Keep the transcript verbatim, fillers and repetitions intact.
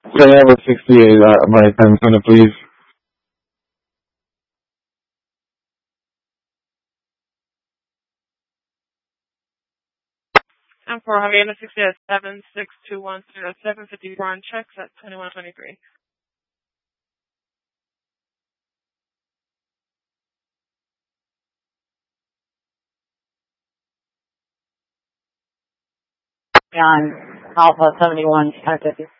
Can I have a sixty-eight, uh, my ten minute, please? And for Havana sixty at seven six two one zero seven fifty Ron checks at twenty one twenty three. On Alpha seventy one ten fifty.